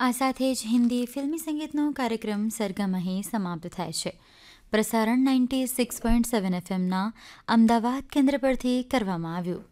આ સાથે જ હિન્દી ફિલ્મી સંગીતનો કાર્યક્રમ સરગમ અહીં સમાપ્ત થાય છે. પ્રસારણ 96.7 FMના અમદાવાદ કેન્દ્ર પરથી કરવામાં આવ્યું.